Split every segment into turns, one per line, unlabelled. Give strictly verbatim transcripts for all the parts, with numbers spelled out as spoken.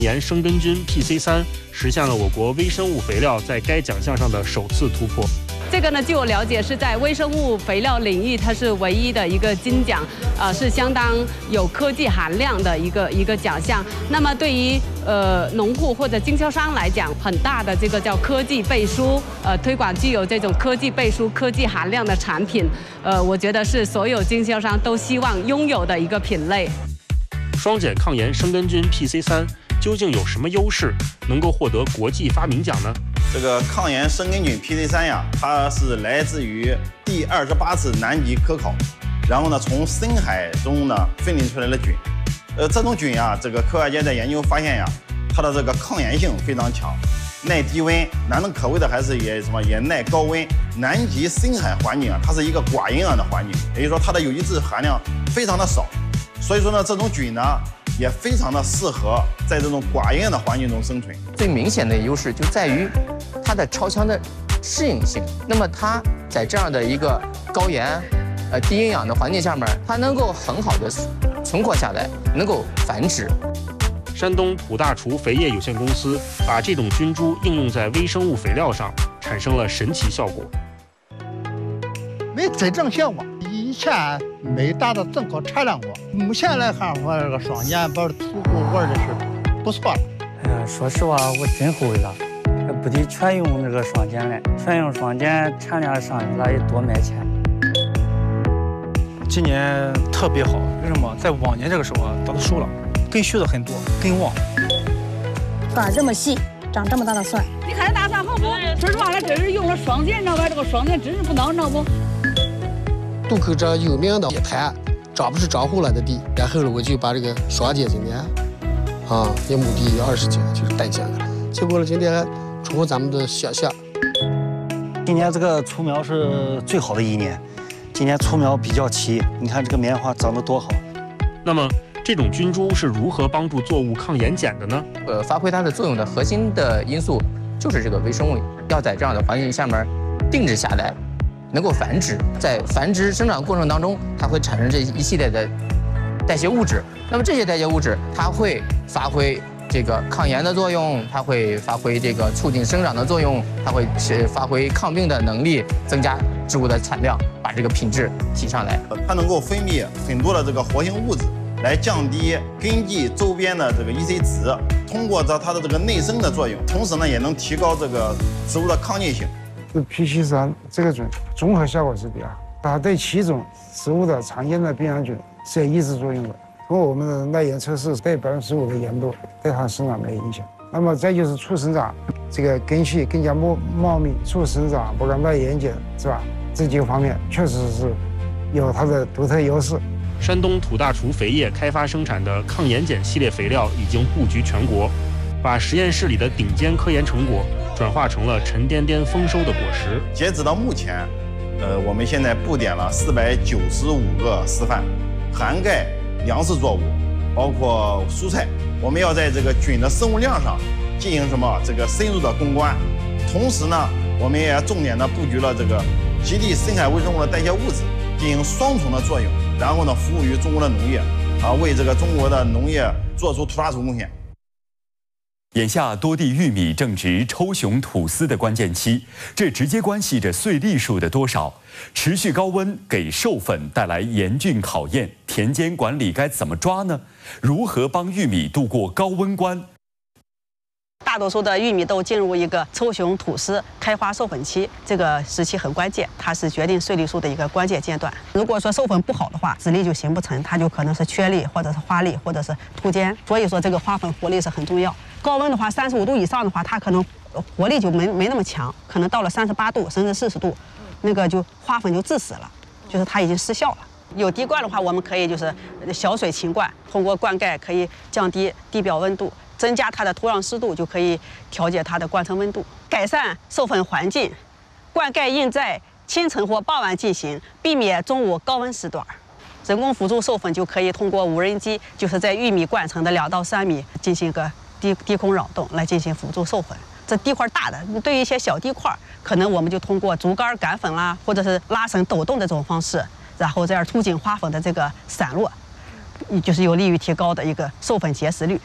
研生根菌 P C 三实现了我国微生物肥料在该奖项上的首次突破。
这个呢，据我了解，是在微生物肥料领域，它是唯一的一个金奖，呃，是相当有科技含量的一个一个奖项。那么对于呃农户或者经销商来讲，很大的这个叫科技背书，呃，推广具有这种科技背书、科技含量的产品，呃，我觉得是所有经销商都希望拥有的一个品类。
双碱抗炎生根菌 P C 三究竟有什么优势，能够获得国际发明奖呢？
这个抗炎生根菌 P C 三呀，它是来自于第二十八次南极科考，然后呢，从深海中呢分离出来的菌。呃，这种菌呀，这个科学家在研究发现呀，它的这个抗炎性非常强，耐低温，难能可贵的还是也什么也耐高温。南极深海环境啊，它是一个寡营养的环境，也就是说它的有机质含量非常的少，所以说呢，这种菌呢也非常的适合在这种寡营养的环境中生存。
最明显的优势就在于它的超强的适应性。那么它在这样的一个高盐、呃低营养的环境下面，它能够很好的存活下来，能够繁殖。
山东土大厨肥业有限公司把这种菌株应用在微生物肥料上，产生了神奇效果。
没真正效果，以前没达到正确产量过。目前来看，我这个双碱把土谷玩的是不错了。
哎呀，说实话，我真后悔了，不得全用那个双碱了，全用双碱，产量上去了也多卖钱。
今年特别好，为什么？在往年这个时候啊，它都熟了，根续的很多，根旺。
杆这么细，长这么大的蒜。
你看这大蒜好不？说实话，它真是用了双碱，你知道吧？这个双碱真是不孬，你知道不？
渡口这有名的野盘，抓不是抓糊了的地，然后呢，我就把这个双碱今年啊，一亩地有二十斤，就是带下来了。结果呢，今天出乎咱们的想象。
今年这个粗苗是最好的一年，今年粗苗比较齐，你看这个棉花长得多好。
那么这种菌株是如何帮助作物抗盐碱的呢？
呃，发挥它的作用的核心的因素就是这个微生物要在这样的环境下面定制下来，能够繁殖。在繁殖生长过程当中，它会产生这一系列的代谢物质。那么这些代谢物质，它会发挥这个抗炎的作用，它会发挥这个促进生长的作用，它会发挥抗病的能力，增加植物的产量，把这个品质提上来。
它能够分泌很多的这个活性物质，来降低根系周边的这个 E C 值，通过它它的这个内生的作用，同时呢也能提高这个植物的抗逆性。
这 P C 三这个菌综合效果是比较好，它对七种植物的常见的病原菌是有抑制作用的。通过我们的耐盐测试，对百分之十五的盐度对它生长没影响。那么再就是促生长，这个根系更加茂茂密，促生长，不干耐盐碱，是吧？这几个方面确实是有它的独特优势。
山东土大厨肥业开发生产的抗盐碱系列肥料已经布局全国，把实验室里的顶尖科研成果转化成了沉甸甸丰收的果实。
截止到目前，呃，我们现在布点了四百九十五个示范，涵盖粮食作物，包括蔬菜。我们要在这个菌的生物量上进行什么这个深入的攻关，同时呢，我们也重点的布局了这个极地深海微生物的代谢物质，进行双重的作用，然后呢，服务于中国的农业，啊，为这个中国的农业做出突发贡献。
眼下多地玉米正值抽熊吐丝的关键期，这直接关系着穗粒数的多少。持续高温给授粉带来严峻考验，田间管理该怎么抓呢？如何帮玉米度过高温关？
大多数的玉米都进入一个抽熊吐丝、开花授粉期，这个时期很关键，它是决定穗粒数的一个关键阶段。如果说授粉不好的话，籽粒就形不成，它就可能是缺粒，或者是花粒，或者是秃尖。所以说这个花粉活力是很重要。高温的话，三十五度以上的话，它可能活力就没没那么强，可能到了三十八度甚至四十度，那个就花粉就致死了，就是它已经失效了。有滴灌的话，我们可以就是小水勤灌，通过灌溉可以降低地表温度，增加它的土壤湿度，就可以调节它的灌层温度，改善授粉环境。灌溉应在清晨或傍晚进行，避免中午高温时段。人工辅助授粉就可以通过无人机，就是在玉米灌层的两到三米进行一个低低空扰动来进行辅助授粉。这地块大的，对于一些小地块，可能我们就通过竹竿赶粉啦，或者是拉绳抖动的这种方式，然后这样促进花粉的这个散落，就是有利于提高的一个授粉结实率。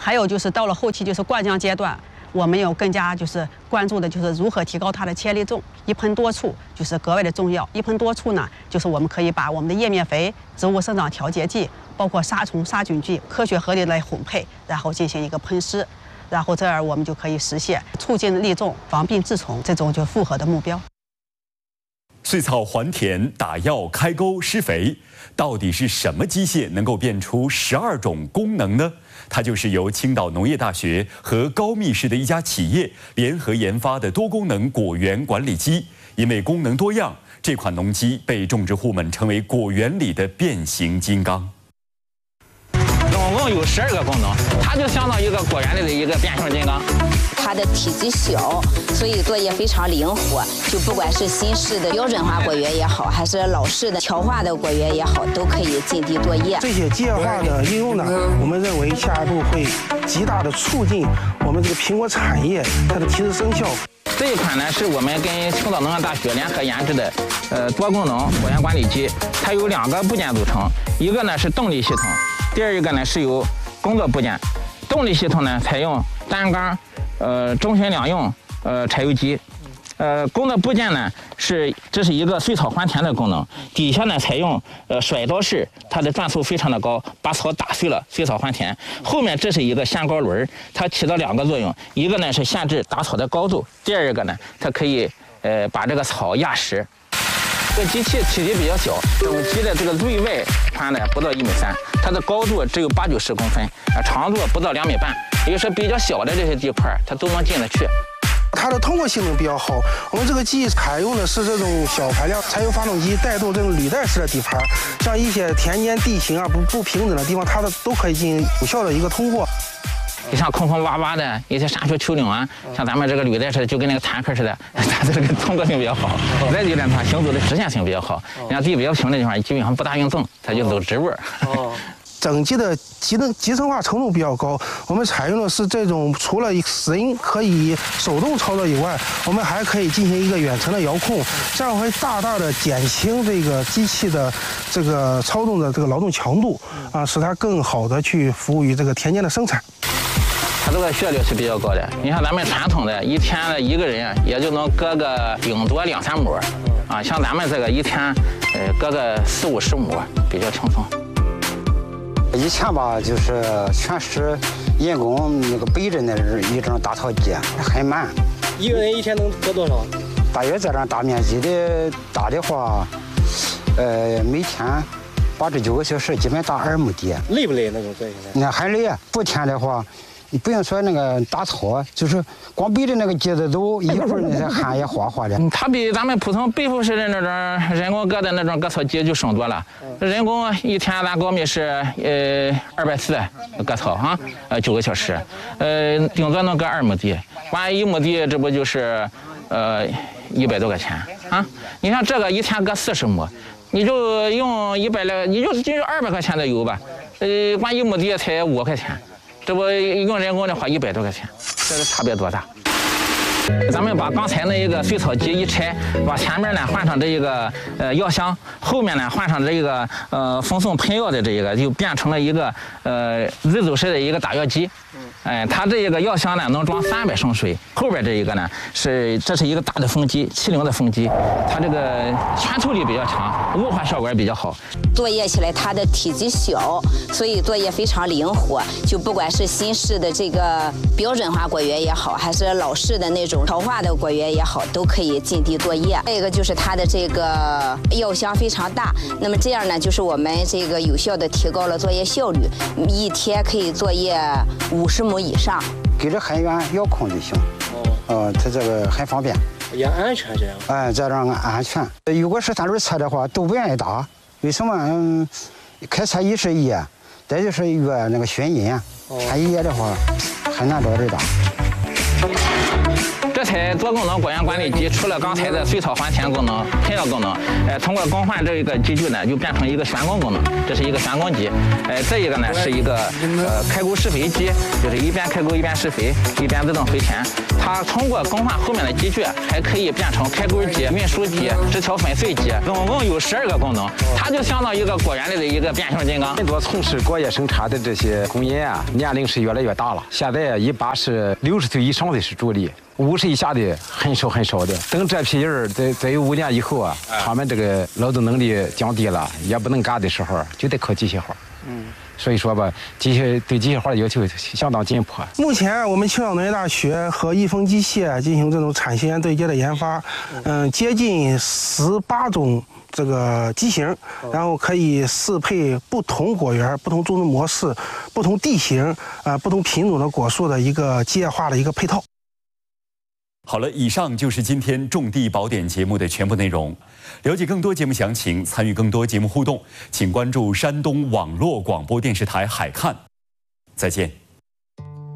还有就是到了后期就是灌浆阶段，我们有更加就是关注的就是如何提高它的铅粒重。一喷多处就是格外的重要。一喷多处呢，就是我们可以把我们的叶面肥、植物生长调节剂，包括杀虫杀菌剂，科学合理来混配，然后进行一个喷施，然后这样我们就可以实现促进粒重、防病治虫这种就复合的目标。
碎草还田、打药、开沟、施肥，到底是什么机械能够变出十二种功能呢？它就是由青岛农业大学和高密市的一家企业联合研发的多功能果园管理机。因为功能多样，这款农机被种植户们称为果园里的变形金刚。
总共有十二个功能，它就相当于一个果园里的一个变形金刚。
它的体积小，所以作业非常灵活。就不管是新式的标准化果园也好，还是老式的条化的果园也好，都可以进地作业。
这些机械化的应用呢，我们认为下一步会极大的促进我们这个苹果产业它的提质生效。
这一款呢是我们跟青岛农业大学联合研制的，呃，多功能果园管理机。它有两个部件组成，一个呢是动力系统，第二一个呢是由工作部件。动力系统呢采用单缸。呃，中型两用呃柴油机，呃，工作部件呢是这是一个碎草还田的功能，底下呢采用呃甩刀式，它的转速非常的高，把草打碎了，碎草还田。后面这是一个限高轮，它起到两个作用，一个呢是限制打草的高度，第二个呢它可以呃把这个草压实。这个机器体积比较小，整机的这个内外宽呢不到一米三，它的高度只有八九十公分，啊，长度不到两米半。也就是比较小的这些地块，它都能进得去。
它的通过性能比较好。我们这个机采用的是这种小排量柴油发动机带动这种履带式的底盘，像一些田间地形啊不不平整的地方，它的都可以进行有效的一个通过。
你像空空洼洼的一些山丘丘陵啊，像咱们这个履带似的，就跟那个坦克似的，它的这个通过性比较好。再一点，它行走的直线性比较好。你像地比较平的地方，基本上不大运动，它就走直位。哦。
整机的集能集成化程度比较高，我们采用的是这种除了人可以手动操作以外，我们还可以进行一个远程的遥控，这样会大大的减轻这个机器的这个操纵的这个劳动强度，啊，使它更好的去服务于这个田间的生产。
它这个效率是比较高的，你像咱们传统的一天的一个人也就能割个顶多两三亩，啊，像咱们这个一天呃割个四五十亩比较轻松。
以前吧，就是全是人工那个背着那一种打草机，很慢。
一个人一天能割多少？
大约这样大面积的打的话，呃，每天八至九个小时，基本打二亩地。
累不累那种作业？
那还累。不天的话，你不用说那个打草，就是光背着那个机子走，一会儿那些汗也哗哗的。
它比咱们普通背负式的那种人工割的那种割草机就省多了。人工一天咱高密是呃二百四割草哈，呃九个小时，呃顶多能割二亩地，完一亩地这不就是呃一百多块钱啊？你像这个一天割四十亩，你就用一百来，你就就二百块钱的油吧，呃完一亩地才五块钱。这不用人工的话一百多块钱，这个差别多大？咱们把刚才那一个碎草机一拆，把前面呢换上这一个呃药箱，后面呢换上这一个呃风送喷药的这一个，就变成了一个呃自走式的一个打药机。哎，它这一个药箱呢能装三百升水，后边这一个呢是这是一个大的风机，七零的风机，它这个穿透力比较强，雾化效果也比较好。
作业起来它的体积小，所以作业非常灵活。就不管是新式的这个标准化果园也好，还是老式的那种条化的果园也好，都可以进地作业。再一个就是它的这个药箱非常大，那么这样呢，就是我们这个有效的提高了作业效率，一天可以作业五十亩以上。
给这很远遥控就行。哦，呃，它这个很方便，
也安全这样。
哎，这样安全。如果是三轮车的话，都不愿意打。为什么？嗯，开车一是野，再就是越那个熏人，天一野的话很难找人打。
这这台多功能果园管理机除了刚才的水草还田功能、喷药功能，呃，通过更换这个机具呢，就变成一个旋耕功能，这是一个旋耕机。呃，这一个呢是一个呃开沟施肥机，就是一边开沟一边施肥，一边自动回填。它通过更换后面的机具，还可以变成开沟机、运输机、枝条粉碎机，总共有十二个功能，它就相当于一个果园里的一个变形金刚。
很多从事果业生产的这些工人啊，年龄是越来越大了，现在一般是六十岁以上的是主力。五十以下的很少很少的，等这批人再再有五年以后啊，他们这个劳动能力降低了，也不能干的时候，就得靠机械化。嗯，所以说吧，机械对机械化的要求相当紧迫。
目前我们青岛农业大学和益丰机械进行这种产线对接的研发，嗯，接近十八种这个机型，然后可以适配不同果园、不同种植模式、不同地形啊、呃、不同品种的果树的一个机械化的一个配套。
好了，以上就是今天种地宝典节目的全部内容。了解更多节目详情，参与更多节目互动，请关注山东网络广播电视台海看。再见。